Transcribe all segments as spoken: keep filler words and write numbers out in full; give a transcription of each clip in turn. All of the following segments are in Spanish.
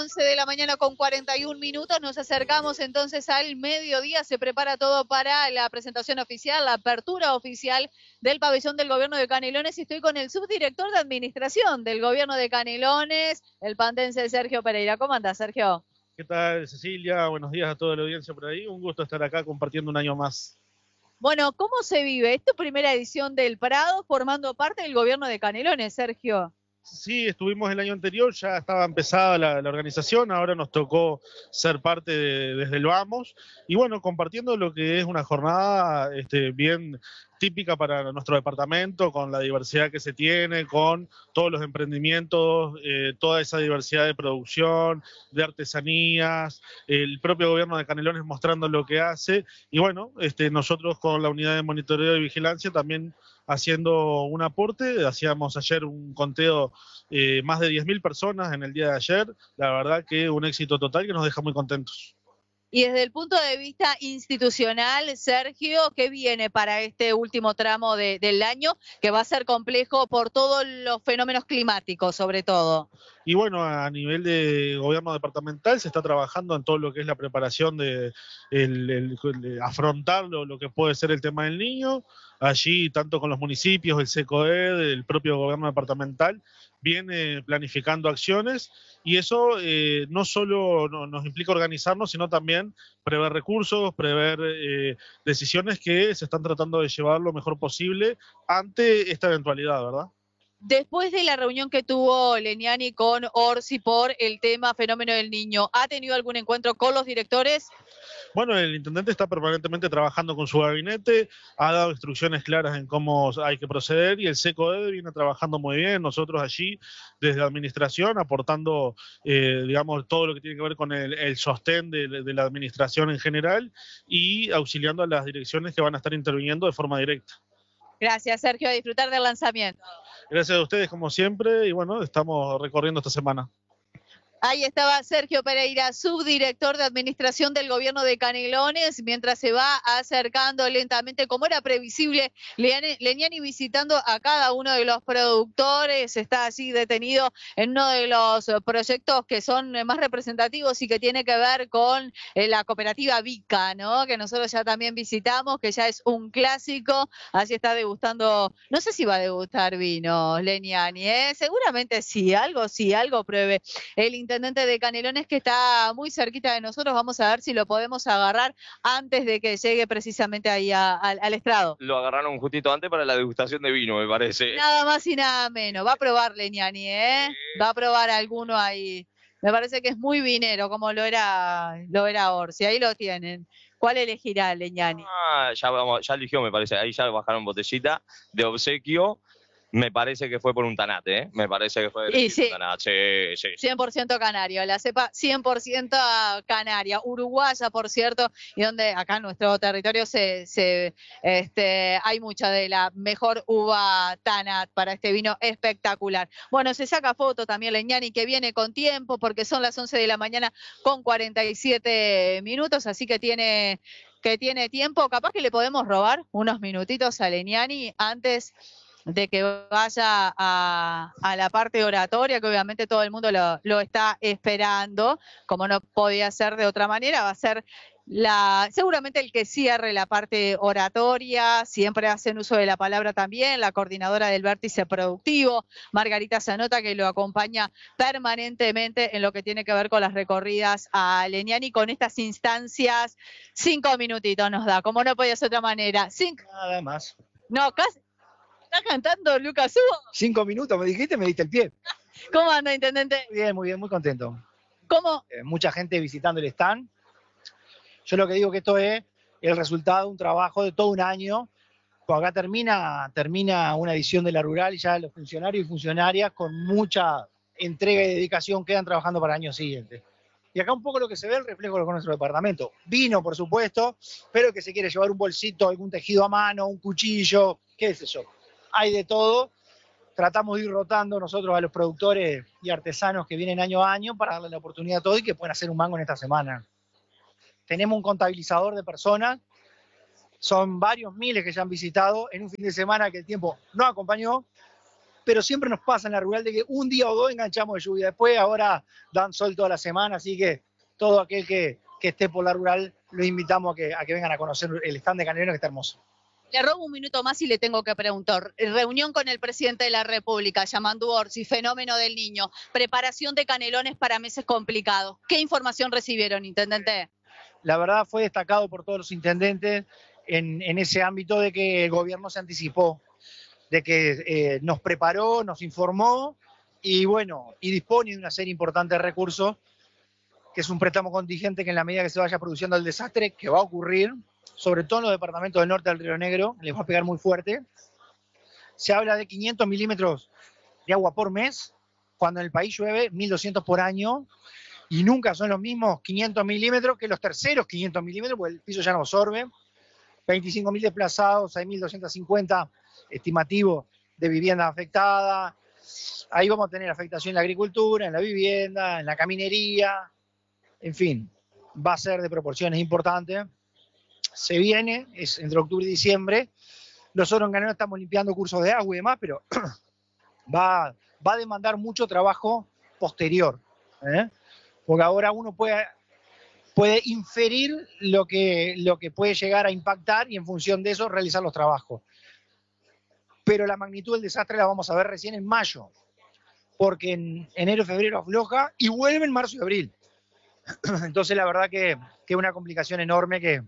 once de la mañana con cuarenta y un minutos, nos acercamos entonces al mediodía, se prepara todo para la presentación oficial, la apertura oficial del pabellón del gobierno de Canelones y estoy con el subdirector de administración del gobierno de Canelones, el pantense Sergio Pereira. ¿Cómo andás, Sergio? ¿Qué tal, Cecilia? Buenos días a toda la audiencia por ahí. Un gusto estar acá compartiendo un año más. Bueno, ¿cómo se vive? ¿Es tu primera edición del Prado formando parte del gobierno de Canelones, Sergio? Sí, estuvimos el año anterior, ya estaba empezada la, la organización, ahora nos tocó ser parte de, desde el Vamos y bueno, compartiendo lo que es una jornada este, bien típica para nuestro departamento, con la diversidad que se tiene, con todos los emprendimientos, eh, toda esa diversidad de producción, de artesanías, el propio gobierno de Canelones mostrando lo que hace y bueno, este, nosotros con la unidad de monitoreo y vigilancia también haciendo un aporte. Hacíamos ayer un conteo, eh, más de diez mil personas en el día de ayer. La verdad que un éxito total que nos deja muy contentos. Y desde el punto de vista institucional, Sergio, ¿qué viene para este último tramo de, del año que va a ser complejo por todos los fenómenos climáticos, sobre todo? Y bueno, a nivel de gobierno departamental se está trabajando en todo lo que es la preparación de el, el, el afrontar lo, lo que puede ser el tema del niño. Allí, tanto con los municipios, el SECOED, el propio gobierno departamental, viene planificando acciones y eso eh, no solo no, nos implica organizarnos, sino también prever recursos, prever eh, decisiones que se están tratando de llevar lo mejor posible ante esta eventualidad, ¿verdad? Después de la reunión que tuvo Leniani con Orsi por el tema fenómeno del niño, ¿ha tenido algún encuentro con los directores? Bueno, el intendente está permanentemente trabajando con su gabinete, ha dado instrucciones claras en cómo hay que proceder y el SECOED viene trabajando muy bien. Nosotros allí, desde la administración, aportando, eh, digamos, todo lo que tiene que ver con el, el sostén de, de la administración en general y auxiliando a las direcciones que van a estar interviniendo de forma directa. Gracias, Sergio. A disfrutar del lanzamiento. Gracias a ustedes, como siempre, y bueno, estamos recorriendo esta semana. Ahí estaba Sergio Pereira, subdirector de administración del gobierno de Canelones, mientras se va acercando lentamente, como era previsible, Leniani visitando a cada uno de los productores, está allí detenido en uno de los proyectos que son más representativos y que tiene que ver con la cooperativa Vica, ¿no? Que nosotros ya también visitamos, que ya es un clásico, allí está degustando, no sé si va a degustar vino, Leniani, ¿eh? Seguramente sí, algo sí, algo pruebe. El intendente de Canelones que está muy cerquita de nosotros, vamos a ver si lo podemos agarrar antes de que llegue precisamente ahí a, a, al estrado. Lo agarraron justito antes para la degustación de vino, me parece. Nada más y nada menos, va a probar Leniani, ¿eh? Sí. Va a probar alguno ahí. Me parece que es muy vinero, como lo era, lo era Orsi, ahí lo tienen. ¿Cuál elegirá Leniani? Ah, ya, vamos, ya eligió, me parece, ahí ya bajaron botellita de obsequio. Me parece que fue por un tanate, ¿eh? Me parece que fue y sí, un tanate, sí, sí. cien por ciento canario, la cepa cien por ciento canaria, uruguaya, por cierto, y donde acá en nuestro territorio se, se, este, hay mucha de la mejor uva Tanat para este vino espectacular. Bueno, se saca foto también Leniani, que viene con tiempo, porque son las once de la mañana con cuarenta y siete minutos, así que tiene, que tiene tiempo. Capaz que le podemos robar unos minutitos a Leniani antes de que vaya a, a la parte oratoria, que obviamente todo el mundo lo, lo está esperando, como no podía ser de otra manera, va a ser la, seguramente el que cierre la parte oratoria, siempre hacen uso de la palabra también, la coordinadora del vértice productivo, Margarita Zanota, que lo acompaña permanentemente en lo que tiene que ver con las recorridas a Leniani, con estas instancias, cinco minutitos nos da, como no podía ser de otra manera. Cinco, Nada más. No, casi. ¿Está cantando Lucas Hugo? Cinco minutos, me dijiste, me diste el pie. ¿Cómo anda, intendente? Muy bien, muy bien, muy contento. ¿Cómo? Eh, mucha gente visitando el stand. Yo lo que digo que esto es el resultado de un trabajo de todo un año. Cuando acá termina, termina una edición de La Rural y ya los funcionarios y funcionarias con mucha entrega y dedicación quedan trabajando para el año siguiente. Y acá un poco lo que se ve, el reflejo de lo que es nuestro departamento. Vino, por supuesto, pero que se quiere llevar un bolsito, algún tejido a mano, un cuchillo, qué sé yo. Hay de todo, tratamos de ir rotando nosotros a los productores y artesanos que vienen año a año para darle la oportunidad a todos y que puedan hacer un mango en esta semana. Tenemos un contabilizador de personas, son varios miles que ya han visitado en un fin de semana que el tiempo no acompañó, pero siempre nos pasa en la rural de que un día o dos enganchamos de lluvia. Después ahora dan sol toda la semana, así que todo aquel que, que esté por la rural, los invitamos a que, a que vengan a conocer el stand de Canelones, que está hermoso. Le robo un minuto más y le tengo que preguntar. Reunión con el presidente de la República, Yamandu Orsi, fenómeno del niño, preparación de Canelones para meses complicados. ¿Qué información recibieron, intendente? La verdad fue destacado por todos los intendentes en, en ese ámbito de que el gobierno se anticipó, de que eh, nos preparó, nos informó y bueno, y dispone de una serie importante de recursos, que es un préstamo contingente que en la medida que se vaya produciendo el desastre, que va a ocurrir, sobre todo en los departamentos del norte del Río Negro, les va a pegar muy fuerte. Se habla de quinientos milímetros de agua por mes, cuando en el país llueve mil doscientos por año, y nunca son los mismos quinientos milímetros que los terceros quinientos milímetros, porque el piso ya no absorbe. veinticinco mil desplazados, seis mil doscientos cincuenta estimativos de viviendas afectadas. Ahí vamos a tener afectación en la agricultura, en la vivienda, en la caminería, en fin, va a ser de proporciones importantes. Se viene, es entre octubre y diciembre. Nosotros en Canelones estamos limpiando cursos de agua y demás, pero va, va a demandar mucho trabajo posterior, ¿eh? Porque ahora uno puede, puede inferir lo que, lo que puede llegar a impactar y en función de eso realizar los trabajos. Pero la magnitud del desastre la vamos a ver recién en mayo, porque en enero y febrero afloja y vuelve en marzo y abril. Entonces la verdad que que es una complicación enorme que,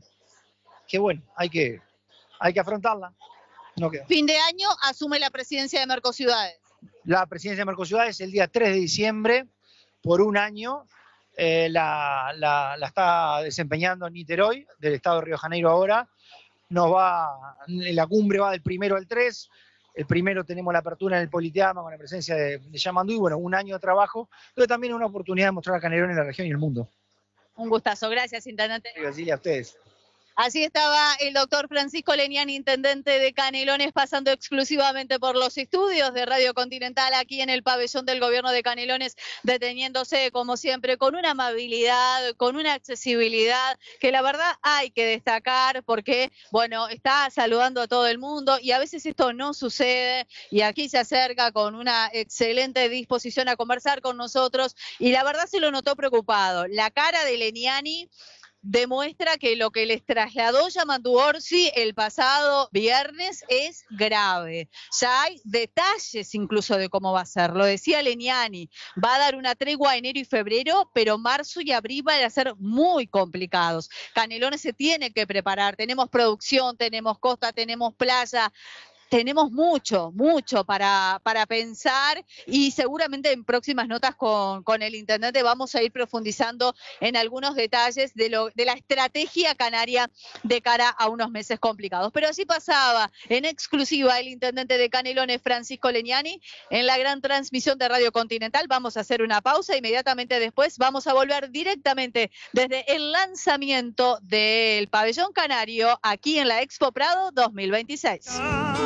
que bueno, hay que, hay que afrontarla. No queda. Fin de año asume la presidencia de Mercociudades. La presidencia de Mercociudades el día tres de diciembre, por un año, eh, la, la, la está desempeñando en Niterói, del estado de Río de Janeiro ahora. Nos va, la cumbre va del primero al tres. El primero tenemos la apertura en el Politeama con la presencia de, de Yamandu, y bueno, un año de trabajo, pero también una oportunidad de mostrar a Canelones en la región y el mundo. Un gustazo, gracias, intendente. Gracias a ustedes. Así estaba el doctor Francisco Leniani, intendente de Canelones, pasando exclusivamente por los estudios de Radio Continental aquí en el pabellón del gobierno de Canelones, deteniéndose como siempre con una amabilidad, con una accesibilidad que la verdad hay que destacar porque, bueno, está saludando a todo el mundo y a veces esto no sucede y aquí se acerca con una excelente disposición a conversar con nosotros y la verdad se lo notó preocupado. La cara de Leniani demuestra que lo que les trasladó Yamandu Orsi el pasado viernes es grave. Ya hay detalles incluso de cómo va a ser. Lo decía Leniani, va a dar una tregua enero y febrero, pero marzo y abril van a ser muy complicados. Canelones se tiene que preparar. Tenemos producción, tenemos costa, tenemos playa. Tenemos mucho, mucho para, para pensar y seguramente en próximas notas con, con el intendente vamos a ir profundizando en algunos detalles de, lo, de la estrategia canaria de cara a unos meses complicados. Pero así pasaba en exclusiva el intendente de Canelones, Francisco Leniani, en la gran transmisión de Radio Continental. Vamos a hacer una pausa, inmediatamente después vamos a volver directamente desde el lanzamiento del pabellón canario aquí en la Expo Prado dos mil veintiséis.